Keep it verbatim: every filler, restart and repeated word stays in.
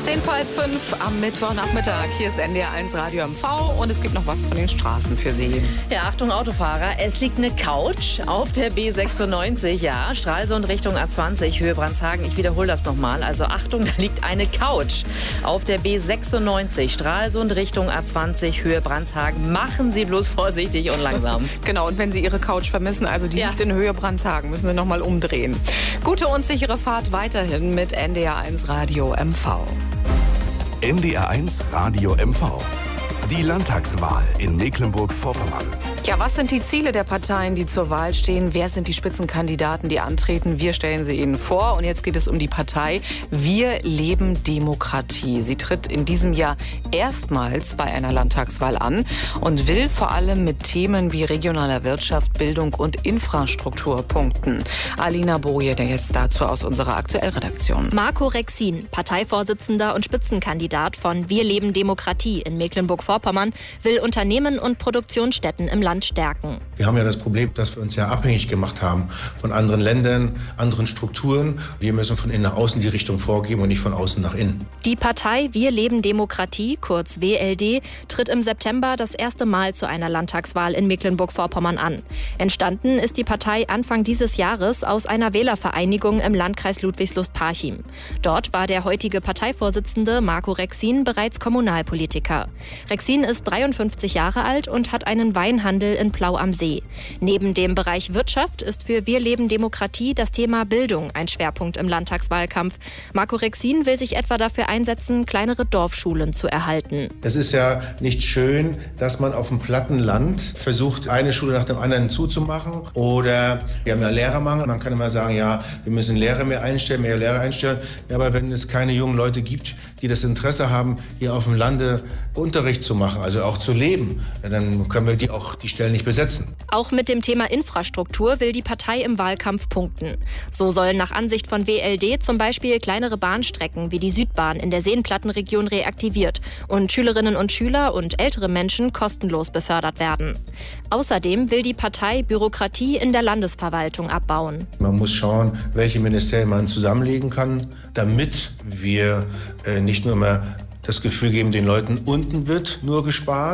zehn vor halb fünf am Mittwochnachmittag. Hier ist N D R eins Radio M V und es gibt noch was von den Straßen für Sie. Ja, Achtung Autofahrer, es liegt eine Couch auf der B sechsundneunzig, ja, Stralsund Richtung A zwanzig, Höhe Brandshagen. Ich wiederhole das nochmal, also Achtung, da liegt eine Couch auf der B sechsundneunzig, Stralsund Richtung A zwanzig, Höhe Brandshagen. Machen Sie bloß vorsichtig und langsam. Genau, und wenn Sie Ihre Couch vermissen, also die ja. liegt in Höhe Brandshagen, müssen Sie nochmal umdrehen. Gute und sichere Fahrt weiterhin mit N D R eins Radio M V. N D R eins Radio M V. Die Landtagswahl in Mecklenburg-Vorpommern. Ja, was sind die Ziele der Parteien, die zur Wahl stehen? Wer sind die Spitzenkandidaten, die antreten? Wir stellen sie Ihnen vor. Und jetzt geht es um die Partei Wir leben Demokratie. Sie tritt in diesem Jahr erstmals bei einer Landtagswahl an und will vor allem mit Themen wie regionaler Wirtschaft, Bildung und Infrastruktur punkten. Alina Boje, der jetzt dazu aus unserer Aktuellredaktion. Marco Rexin, Parteivorsitzender und Spitzenkandidat von Wir leben Demokratie in Mecklenburg-Vorpommern, will Unternehmen und Produktionsstätten im Land stärken. Wir haben ja das Problem, dass wir uns ja abhängig gemacht haben von anderen Ländern, anderen Strukturen. Wir müssen von innen nach außen die Richtung vorgeben und nicht von außen nach innen. Die Partei Wir leben Demokratie, kurz W L D, tritt im September das erste Mal zu einer Landtagswahl in Mecklenburg-Vorpommern an. Entstanden ist die Partei Anfang dieses Jahres aus einer Wählervereinigung im Landkreis Ludwigslust-Parchim. Dort war der heutige Parteivorsitzende Marco Rexin bereits Kommunalpolitiker. Rexin ist dreiundfünfzig Jahre alt und hat einen Weinhandel in Plau am See. Neben dem Bereich Wirtschaft ist für Wir leben Demokratie das Thema Bildung ein Schwerpunkt im Landtagswahlkampf. Marco Rexin will sich etwa dafür einsetzen, kleinere Dorfschulen zu erhalten. Es ist ja nicht schön, dass man auf dem platten Land versucht, eine Schule nach dem anderen zuzumachen. Oder wir haben ja Lehrermangel. Man kann immer sagen, ja, wir müssen Lehrer mehr einstellen, mehr Lehrer einstellen. Ja, aber wenn es keine jungen Leute gibt, die das Interesse haben, hier auf dem Lande Unterricht zu machen, also auch zu leben, dann können wir die auch die Stellen nicht besetzen. Auch mit dem Thema Infrastruktur will die Partei im Wahlkampf punkten. So sollen nach Ansicht von W L D zum Beispiel kleinere Bahnstrecken wie die Südbahn in der Seenplattenregion reaktiviert und Schülerinnen und Schüler und ältere Menschen kostenlos befördert werden. Außerdem will die Partei Bürokratie in der Landesverwaltung abbauen. Man muss schauen, welche Ministerien man zusammenlegen kann, damit wir äh, nicht nur mehr das Gefühl geben, den Leuten unten wird nur gespart.